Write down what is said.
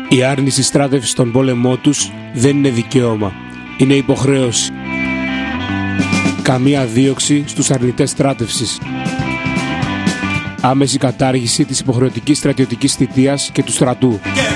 Η άρνηση στράτευσης στον πόλεμό τους δεν είναι δικαίωμα, είναι υποχρέωση. Καμία δίωξη στους αρνητές στράτευσης. Άμεση κατάργηση της υποχρεωτικής στρατιωτικής θητείας και του στρατού.